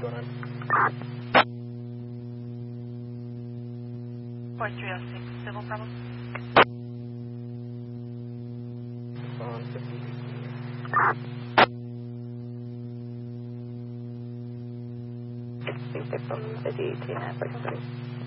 going on? 4306, civil problem. On 50. I think they're from the DET network.